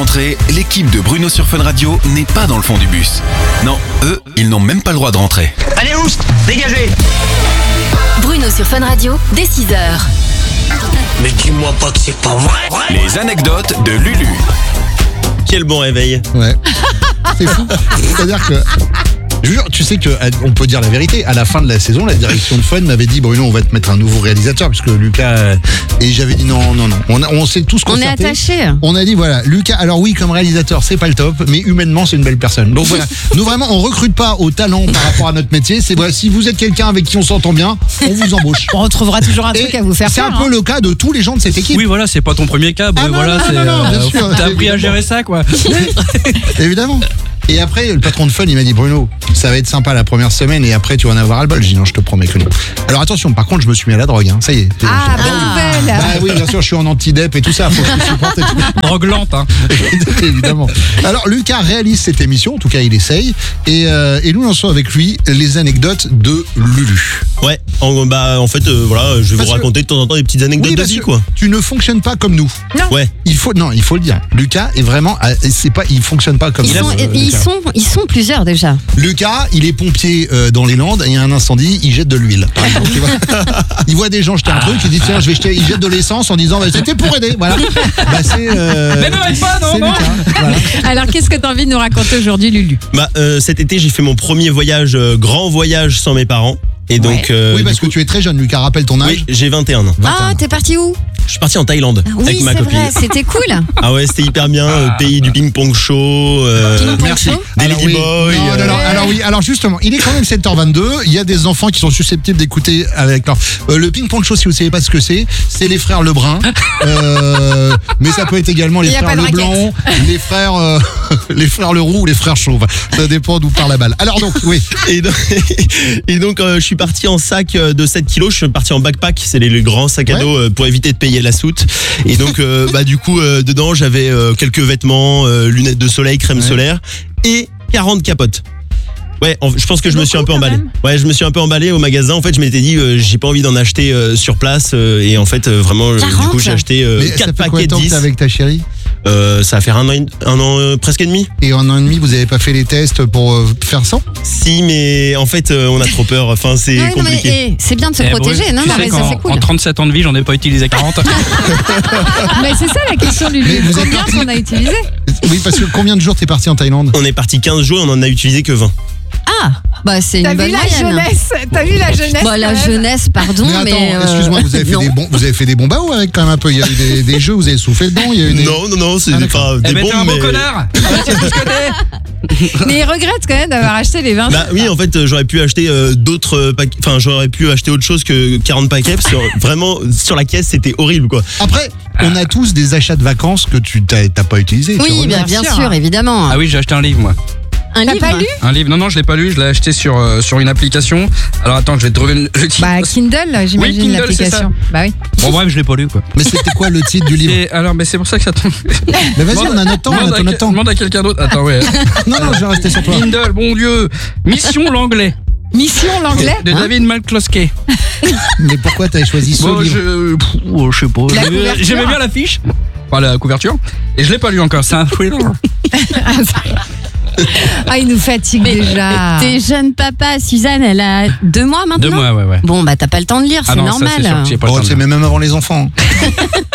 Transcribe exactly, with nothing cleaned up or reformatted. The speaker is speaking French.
rentrée, l'équipe de Bruno sur Fun Radio n'est pas dans le fond du bus. Non, eux, ils n'ont même pas le droit de rentrer. Allez oust, dégagez. Bruno sur Fun Radio, dès six heures. Mais dis-moi pas que c'est pas vrai. Les anecdotes de Lulu. Quel bon réveil. Ouais. C'est fou. C'est-à-dire que... Je vous jure, tu sais qu'on peut dire la vérité. À la fin de la saison, la direction de Fun m'avait dit Bruno, on va te mettre un nouveau réalisateur, puisque Lucas. Et j'avais dit non, non, non. On, a, on s'est tous concertés. On est attachés. On a dit voilà, Lucas. Alors oui, comme réalisateur, c'est pas le top, mais humainement, c'est une belle personne. Donc voilà. Nous vraiment, on recrute pas au talent par rapport à notre métier. C'est voilà, si vous êtes quelqu'un avec qui on s'entend bien, on vous embauche. On retrouvera toujours un truc Et à vous faire c'est faire. un peu hein. le cas de tous les gens de cette équipe. Oui, voilà, c'est pas ton premier cas. Ah non, voilà, non, c'est, non, non, bien euh, sûr, t'as appris à évidemment. gérer ça, quoi. Évidemment. Et après, le patron de Fun, il m'a dit Bruno, ça va être sympa la première semaine et après tu vas en avoir ras le bol. J'ai dit non, je te promets que non. Alors attention, par contre, je me suis mis à la drogue. Hein. Ça y est. Ah, J'ai- bonne nouvelle. Bah oui, bien sûr, je suis en anti-dep et tout ça. Faut que je me supporte. et tout. Droglante, hein. Évidemment. Alors Lucas réalise cette émission, en tout cas il essaye. Et, euh, et nous lançons avec lui les anecdotes de Lulu. Ouais, en, bah, en fait, euh, voilà, je vais Parce vous que- raconter de temps en temps des petites anecdotes Oui, de parce vie, que quoi. tu ne fonctionnes pas comme nous. Ouais. Il faut, non, il faut le dire. Lucas est vraiment, ah, c'est pas, il fonctionne pas comme Ils nous. sont, euh, ils, Lucas. sont, ils sont plusieurs déjà. Lucas, il est pompier euh, dans les Landes et il y a un incendie, il jette de l'huile. Par exemple, tu vois. Il voit des gens jeter un truc, il dit tiens, je vais jeter, il jette de l'essence en disant bah, c'était pour aider. Voilà. Bah, c'est. Euh, Mais ne aide pas, non, c'est non. Lucas. Voilà. Alors, qu'est-ce que tu as envie de nous raconter aujourd'hui, Lulu? Bah, euh, cet été, j'ai fait mon premier voyage, euh, grand voyage sans mes parents. Et donc, Ouais. euh, Oui, parce du coup, que tu es très jeune, Lucas. Rappelle ton âge. oui, j'ai vingt et un ans. Ah, t'es parti où? Je suis parti en Thaïlande Oui, avec ma c'est copine. vrai, c'était cool. Ah ouais, c'était hyper bien. euh, pays du ping-pong show. euh, Ping-pong Merci. show Des Alors, oui. ladyboys, Non, non, non, euh, alors oui, alors justement, il est quand même sept heures vingt-deux. Il y a des enfants qui sont susceptibles d'écouter avec leur. Euh, le ping-pong show, si vous savez pas ce que c'est, c'est les frères Lebrun. Euh, mais ça peut être également les Il y a frères pas de Leblanc, les frères, euh, les frères Leroux ou les frères Chauve. Ça dépend d'où part la balle. Alors donc, oui. Et donc, et donc euh, je suis parti en sac euh, de sept kilos, je suis parti en backpack, c'est les, les grands sacs à Ouais. dos euh, pour éviter de payer la soute. Et donc, euh, bah, du coup, euh, dedans, j'avais euh, quelques vêtements, euh, lunettes de soleil, crème Ouais. solaire et quarante capotes. Ouais, en- je pense que je me suis un peu beaucoup, quand emballé. même. Ouais, je me suis un peu emballé au magasin. En fait, je m'étais dit, euh, j'ai pas envie d'en acheter euh, sur place. euh, et en fait, euh, vraiment, euh, du quarante. coup, j'ai acheté euh, Mais ça quatre fait combien paquets de de temps que dix. t'es avec ta chérie? Euh, ça va faire un an, et- un an euh, presque et demi. Et en un an et demi, vous avez pas fait les tests pour euh, faire ça? Si, mais en fait, euh, on a trop peur. Enfin, c'est Ouais, non, mais, compliqué. eh, c'est bien de se Eh, protéger. Bruno, Non, tu non, sais mais ça, qu'en- c'est cool. En trente-sept ans de vie, j'en ai pas utilisé quarante. Mais c'est ça la question, Mais Lulu. vous êtes Combien parti- qu'on a utilisé? Oui, parce que combien de jours t'es parti en Thaïlande? On est parti quinze jours et on en a utilisé que vingt. Ah, bah c'est une bonne moyenne. T'as vu la jeunesse Bon, la quand même. jeunesse, pardon, Mais mais. attends, euh, excuse-moi, vous avez fait non. des bons, vous avez fait des bons baos avec quand même un peu. Il y a eu des, des jeux, vous avez soufflé dedans. Il y a eu des. Non, non, non, c'est Ah, d'accord. pas Eh des ben, t'es bombes, un beau mais... connard. Ah, c'est tout ce que t'es. Mais il regrette quand même d'avoir acheté les vingt. Bah oui, en fait, euh, j'aurais pu acheter euh, d'autres paquets. Enfin, j'aurais pu acheter autre chose que quarante paquets. Parce que vraiment, sur la caisse, c'était horrible, quoi. Après, on a tous des achats de vacances que tu t'as t'as pas utilisés. tu Oui, reviens. bien, bien sûr. sûr, évidemment. Ah oui, j'ai acheté un livre, moi. Un T'as livre. pas lu? Un livre, non, non, je l'ai pas lu, je l'ai acheté sur, euh, sur une application. Alors attends, je vais te trouver le titre. Bah Kindle, j'imagine Kindle, l'application. Bah oui. Bon, bref, je l'ai pas lu, quoi. Mais c'était quoi le titre du livre? Et alors, mais c'est pour ça que ça tombe. Mais vas-y, on a notre temps, on a Demande à, notre temps. demande à quelqu'un d'autre. Attends, ouais. Non, non, je vais rester sur toi. Kindle, bon Dieu. Mission l'anglais. Mission l'anglais. De David McCloskey. Mais pourquoi t'as choisi ce Bon, livre? je, pff, oh, je sais pas. La J'aimais- couverture. J'aimais bien l'affiche. Enfin, la couverture. Et je l'ai pas lu encore. C'est un thriller. Ah, il nous fatigue déjà. T'es jeune papa, Suzanne, elle a deux mois maintenant. Deux mois, ouais, ouais. Bon, bah t'as pas le temps de lire, Ah c'est non, ça, normal. c'est sûr que j'ai pas le Oh, temps de c'est lire. même avant les enfants.